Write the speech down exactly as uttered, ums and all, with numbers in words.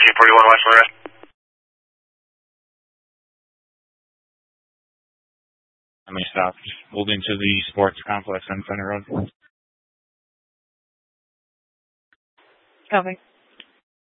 thirteen forty-one West Monroe. How many stops? Moving to the sports complex on Center Road. Copy.